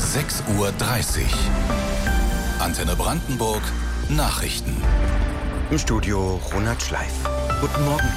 6:30 Uhr. Antenne Brandenburg Nachrichten. Im Studio Ronald Schleif. Guten Morgen.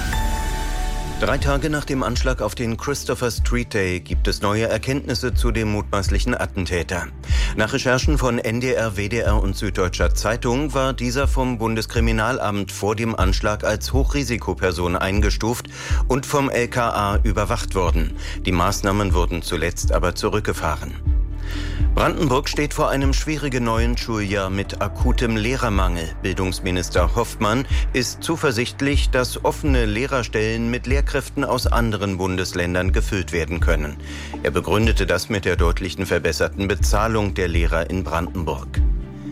3 Tage nach dem Anschlag auf den Christopher Street Day gibt es neue Erkenntnisse zu dem mutmaßlichen Attentäter. Nach Recherchen von NDR, WDR und Süddeutscher Zeitung war dieser vom Bundeskriminalamt vor dem Anschlag als Hochrisikoperson eingestuft und vom LKA überwacht worden. Die Maßnahmen wurden zuletzt aber zurückgefahren. Brandenburg steht vor einem schwierigen neuen Schuljahr mit akutem Lehrermangel. Bildungsminister Hoffmann ist zuversichtlich, dass offene Lehrerstellen mit Lehrkräften aus anderen Bundesländern gefüllt werden können. Er begründete das mit der deutlichen verbesserten Bezahlung der Lehrer in Brandenburg.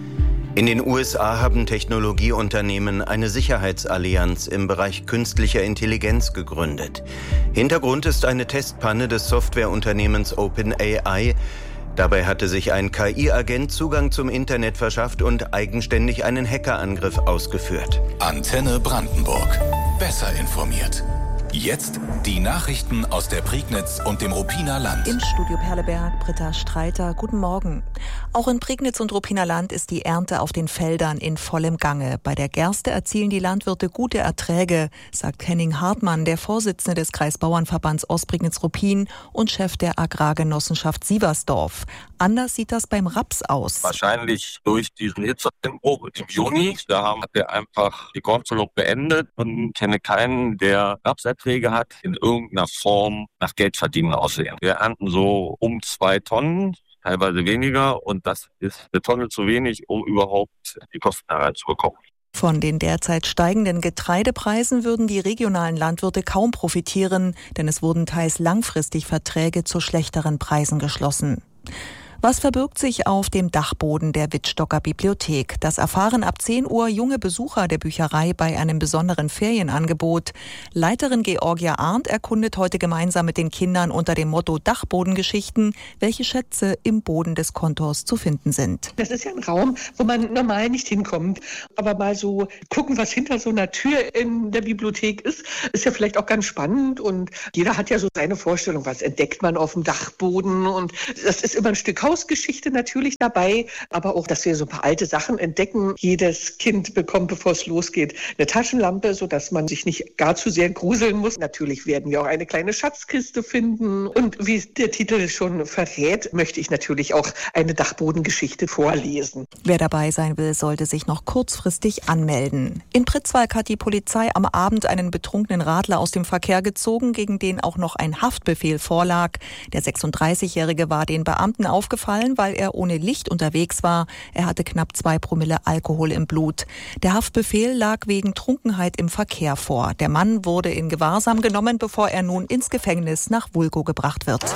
In den USA haben Technologieunternehmen eine Sicherheitsallianz im Bereich künstlicher Intelligenz gegründet. Hintergrund ist eine Testpanne des Softwareunternehmens OpenAI. Dabei hatte sich ein KI-Agent Zugang zum Internet verschafft und eigenständig einen Hackerangriff ausgeführt. Antenne Brandenburg. Besser informiert. Jetzt die Nachrichten aus der Prignitz und dem Ruppiner Land. Im Studio Perleberg, Britta Streiter. Guten Morgen. Auch in Prignitz und Ruppiner Land ist die Ernte auf den Feldern in vollem Gange. Bei der Gerste erzielen die Landwirte gute Erträge, sagt Henning Hartmann, der Vorsitzende des Kreisbauernverbands Ostprignitz-Ruppin und Chef der Agrargenossenschaft Sieversdorf. Anders sieht das beim Raps aus. Wahrscheinlich durch diesen Hitzeeinbruch im Juni. Da hat er einfach die Kornzulung beendet und kenne keinen, der Rapserträge hat, in irgendeiner Form nach Geld verdienen aussehen. Wir ernten so um 2 Tonnen, teilweise weniger, und das ist eine Tonne zu wenig, um überhaupt die Kosten hereinzubekommen. Von den derzeit steigenden Getreidepreisen würden die regionalen Landwirte kaum profitieren, denn es wurden teils langfristig Verträge zu schlechteren Preisen geschlossen. Was verbirgt sich auf dem Dachboden der Wittstocker Bibliothek? Das erfahren ab 10 Uhr junge Besucher der Bücherei bei einem besonderen Ferienangebot. Leiterin Georgia Arndt erkundet heute gemeinsam mit den Kindern unter dem Motto Dachbodengeschichten, welche Schätze im Boden des Kontors zu finden sind. Das ist ja ein Raum, wo man normal nicht hinkommt. Aber mal so gucken, was hinter so einer Tür in der Bibliothek ist ja vielleicht auch ganz spannend. Und jeder hat ja so seine Vorstellung, was entdeckt man auf dem Dachboden. Und das ist immer ein Stück Hausgeschichte natürlich dabei, aber auch, dass wir so ein paar alte Sachen entdecken. Jedes Kind bekommt, bevor es losgeht, eine Taschenlampe, sodass man sich nicht gar zu sehr gruseln muss. Natürlich werden wir auch eine kleine Schatzkiste finden. Und wie der Titel schon verrät, möchte ich natürlich auch eine Dachbodengeschichte vorlesen. Wer dabei sein will, sollte sich noch kurzfristig anmelden. In Pritzwalk hat die Polizei am Abend einen betrunkenen Radler aus dem Verkehr gezogen, gegen den auch noch ein Haftbefehl vorlag. Der 36-Jährige war den Beamten aufgefallen, weil er ohne Licht unterwegs war. Er hatte knapp 2 Promille Alkohol im Blut. Der Haftbefehl lag wegen Trunkenheit im Verkehr vor. Der Mann wurde in Gewahrsam genommen, bevor er nun ins Gefängnis nach Wulgo gebracht wird.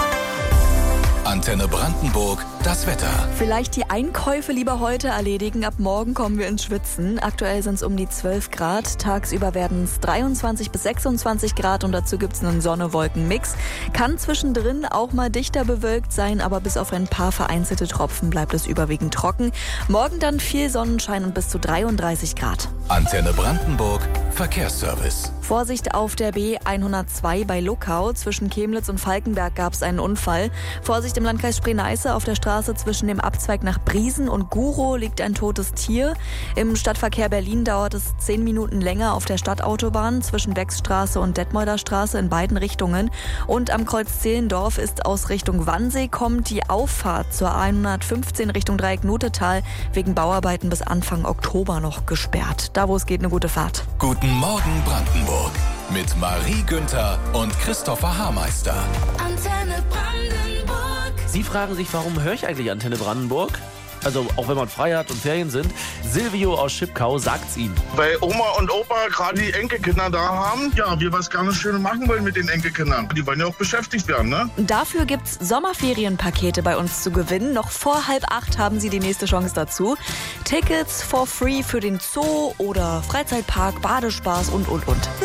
Antenne Brandenburg, das Wetter. Vielleicht die Einkäufe lieber heute erledigen. Ab morgen kommen wir ins Schwitzen. Aktuell sind es um die 12 Grad. Tagsüber werden es 23 bis 26 Grad und dazu gibt es einen Sonne-Wolken-Mix. Kann zwischendrin auch mal dichter bewölkt sein, aber bis auf ein paar vereinzelte Tropfen bleibt es überwiegend trocken. Morgen dann viel Sonnenschein und bis zu 33 Grad. Antenne Brandenburg, Verkehrsservice. Vorsicht auf der B102 bei Luckau. Zwischen Chemnitz und Falkenberg gab es einen Unfall. Vorsicht im Landkreis Spree-Neiße auf der Straße zwischen dem Abzweig nach Briesen und Gurow liegt ein totes Tier. Im Stadtverkehr Berlin dauert es 10 Minuten länger auf der Stadtautobahn zwischen Wechsstraße und Detmolder Straße in beiden Richtungen. Und am Kreuz Zehlendorf ist aus Richtung Wannsee kommt die Auffahrt zur A115 Richtung Dreieck Notetal wegen Bauarbeiten bis Anfang Oktober noch gesperrt. Da, wo es geht, eine gute Fahrt. Guten Morgen Brandenburg mit Marie Günther und Christopher Haarmeister. Antenne Brandenburg. Sie fragen sich, warum höre ich eigentlich Antenne Brandenburg? Also auch wenn man frei hat und Ferien sind. Silvio aus Schipkau sagt's Ihnen. Weil Oma und Opa gerade die Enkelkinder da haben, ja, wir was gerne Schönes machen wollen mit den Enkelkindern. Die wollen ja auch beschäftigt werden, ne? Dafür gibt's Sommerferienpakete bei uns zu gewinnen. Noch vor 7:30 haben Sie die nächste Chance dazu. Tickets for free für den Zoo oder Freizeitpark, Badespaß und.